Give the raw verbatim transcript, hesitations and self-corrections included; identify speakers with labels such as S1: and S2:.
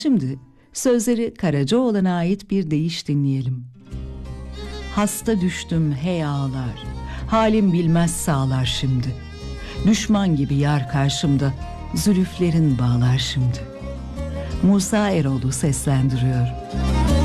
S1: Şimdi sözleri Karacaoğlan'a ait bir deyiş dinleyelim. Hasta düştüm hey ağlar, halim bilmez sağlar şimdi. Düşman gibi yar karşımda, zülüflerin bağlar şimdi. Musa Eroğlu seslendiriyor.